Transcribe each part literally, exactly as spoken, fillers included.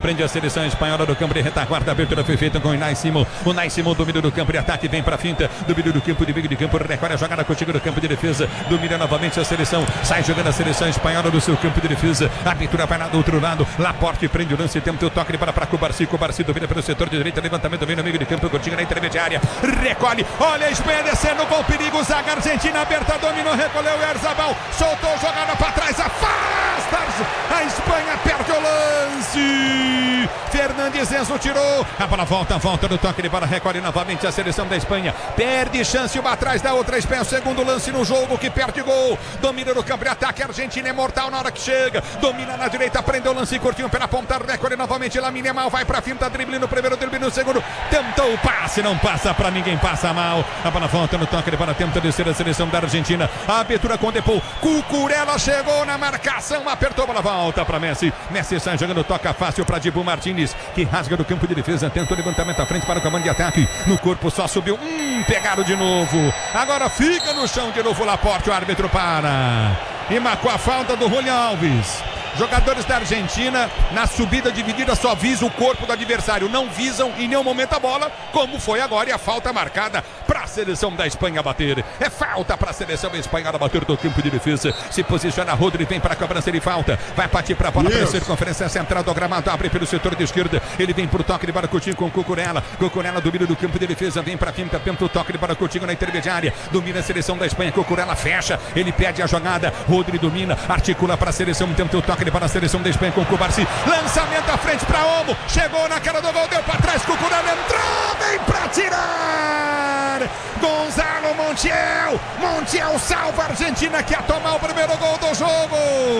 prende a seleção espanhola do campo de retaguarda, a abertura foi feita com o Unai Simon, o Unai Simon domina do campo de ataque, vem pra finta, domínio do campo de meio de campo, recolhe a jogada contigo do campo de defesa, domina novamente a seleção, sai jogando a seleção espanhola do seu campo de defesa, a abertura vai lá do outro lado, Laporte prende o lance, tem o teu toque de bola para Cubarci, Cubarci domina pelo setor de direita, levantamento vem no meio de campo, curtinho na intermediária, recolhe, olha a Espanha descendo com perigo, zaga Argentina aberta, dominou, recolheu o Erzabal, soltou jogada para trás, afasta, a Espanha perde o lance, Fernandes Enzo tirou, a bola volta, volta do toque de bola, recolhe novamente a seleção da Espanha, perde chance, uma atrás da outra Espanha, o segundo lance no jogo que perde gol, domina no campo de ataque, a Argentina é mortal na hora que chega, domina na direita, prende o lance curtinho pela ponta, recolhe novamente, Lamine Yamal vai pra finta, drible no primeiro, drible no segundo, tentou o passe, não passa pra ninguém, passa mal, a bola volta no toque de bola, tenta descer a seleção da Argentina, a abertura com Depou, Cucurella chegou na marcação, apertou, a bola volta pra Messi, Messi sai jogando, toca fácil pra Dibu Martínez, que rasga do campo de defesa, tenta o levantamento à frente para o comando de ataque, no corpo só subiu, hum, pegaram de novo, agora fica no chão de novo, Laporte, o árbitro para, e marcou a falta do Julián Alves. Jogadores da Argentina, na subida dividida, só visam o corpo do adversário, não visam em nenhum momento a bola, como foi agora, e a falta marcada para a seleção da Espanha bater. É falta para a seleção espanhola bater do campo de defesa. Se posiciona Rodri, vem para a cobrança de falta, vai partir para a bola para a circunferência central do gramado, abre pelo setor de esquerda, ele vem para o toque de bola curtinho com Cucurella, Cucurella domina do campo de defesa, vem para a finta, tenta o toque de bola curtinho na intermediária, domina a seleção da Espanha, Cucurella fecha, ele pede a jogada, Rodri domina, articula para a seleção, tenta o toque para a seleção da Espanha com Cubarci, lançamento à frente para Olmo, chegou na cara do gol, deu para trás, Cucurella entrou, vem para tirar, Gonzalo Montiel, Montiel salva a Argentina que ia tomar o primeiro gol do jogo.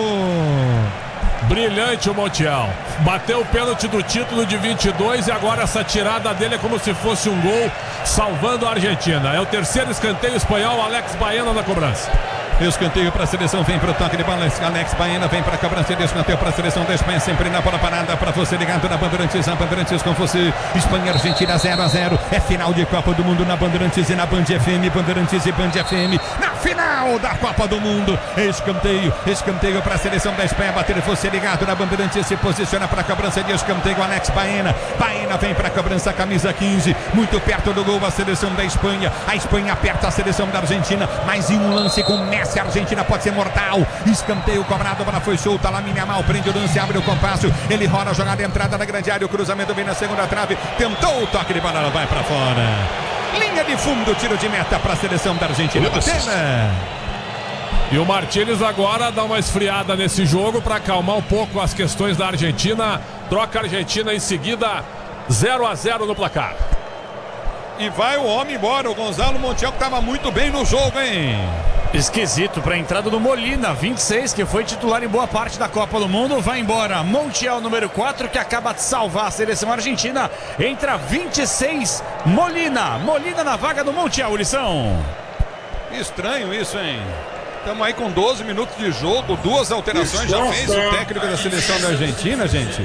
Brilhante o Montiel, bateu o pênalti do título de vinte e dois e agora essa tirada dele é como se fosse um gol, salvando a Argentina. É o terceiro escanteio espanhol, Alex Baena na cobrança. Escanteio para a seleção, vem para o toque de bola, Alex Baena vem para a cobrança de escanteio para a seleção da Espanha, sempre na bola parada para você ligado na Bandeirantes, a Bandeirantes com você, Espanha e Argentina zero a zero, é final de Copa do Mundo na Bandeirantes e na Band F M, Bandeirantes e Band F M, na final da Copa do Mundo, escanteio, escanteio para a seleção da Espanha, bater você ligado na Bandeirantes, se posiciona para a cobrança de escanteio, Alex Baena, Baena vem para a cobrança, camisa quinze, muito perto do gol a seleção da Espanha, a Espanha aperta a seleção da Argentina, mais em um lance com Messi, a Argentina pode ser mortal, escanteio cobrado, a bola foi solta, Lamine Yamal prende o lance, abre o compasso, ele rola a jogada, entrada na grande área, o cruzamento vem na segunda trave, tentou o toque de bola, ela vai para fora, linha de fundo, tiro de meta para a seleção da Argentina. E o Martínez agora dá uma esfriada nesse jogo para acalmar um pouco as questões da Argentina, troca a Argentina em seguida, zero a zero no placar. E vai o homem embora, o Gonzalo Montiel que estava muito bem no jogo, hein? Esquisito para a entrada do Molina, vinte e seis, que foi titular em boa parte da Copa do Mundo, vai embora. Montiel, número quatro, que acaba de salvar a seleção argentina. Entra vinte e seis, Molina. Molina na vaga do Montiel, Lição. Estranho isso, hein? Estamos aí com doze minutos de jogo, duas alterações já fez o técnico da seleção da Argentina, gente.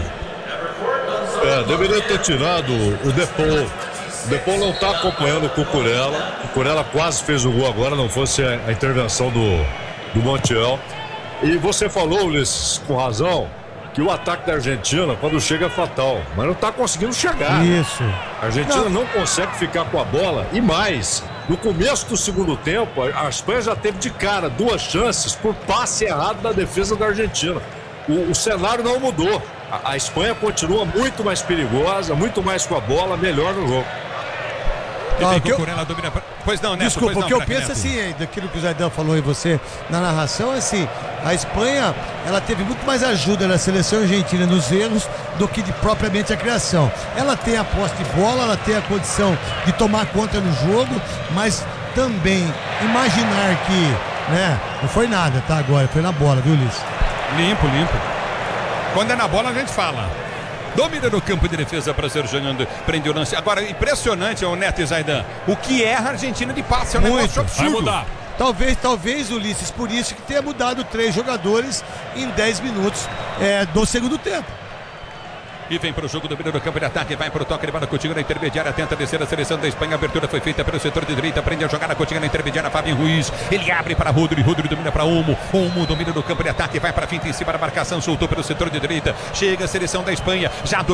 É, deveria ter tirado o Depou. O Depou não está acompanhando o Cucurella. O Cucurella quase fez o gol agora, não fosse a, a intervenção do, do Montiel. E você falou, Ulisses, com razão, que o ataque da Argentina, quando chega, é fatal. Mas não está conseguindo chegar. Isso. A Argentina não. não consegue ficar com a bola. E mais, no começo do segundo tempo, a Espanha já teve de cara duas chances por passe errado da defesa da Argentina. O, o cenário não mudou. A, a Espanha continua muito mais perigosa, muito mais com a bola, melhor no jogo. Ah, eu... domina... Pois não, Neto, Desculpa, pois o que não, eu penso assim, é, daquilo que o Zaidan falou e você na narração, é assim, a Espanha, ela teve muito mais ajuda na seleção argentina nos erros do que de propriamente a criação. Ela tem a posse de bola, ela tem a condição de tomar conta no jogo, mas também imaginar que, né, não foi nada, tá, agora, foi na bola, viu, Ulisses? Limpo, limpo. Quando é na bola a gente fala. Domina no campo de defesa para Sérgio Hernando, prende o lance. Agora, impressionante, o Neto e Zaidan. O que erra a Argentina de passe, é um Muito. negócio absurdo. Vai mudar. Talvez, talvez, Ulisses, por isso que tenha mudado três jogadores em dez minutos é, do segundo tempo. E vem para o jogo do meio do campo de ataque, vai para o toque de bola, Coutinho na intermediária, tenta descer a seleção da Espanha, a abertura foi feita pelo setor de direita, prende a jogada, Coutinho na intermediária, Fabinho Ruiz, ele abre para Rodri, Rodri domina para Olmo, Olmo domina no campo de ataque, vai para a finta em cima da marcação, soltou pelo setor de direita, chega a seleção da Espanha, já